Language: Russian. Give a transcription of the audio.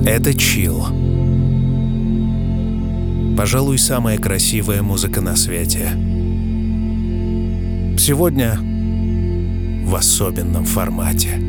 Это чилл. Пожалуй, самая красивая музыка на свете. Сегодня в особенном формате.